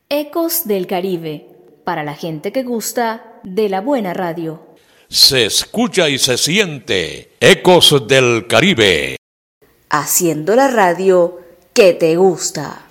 Ecos del Caribe, para la gente que gusta de la buena radio. Se escucha y se siente Ecos del Caribe. Haciendo la radio que te gusta.